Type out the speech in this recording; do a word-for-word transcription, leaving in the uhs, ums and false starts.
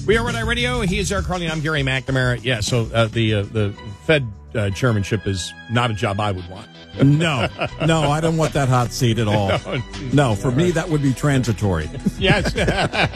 We are Red Eye Radio. He is Eric Carly. I'm Gary McNamara. Yeah, so uh, the uh, the Fed uh, chairmanship is not a job I would want. No, no, I don't want that hot seat at all. No, no for me, that would be transitory. Yes.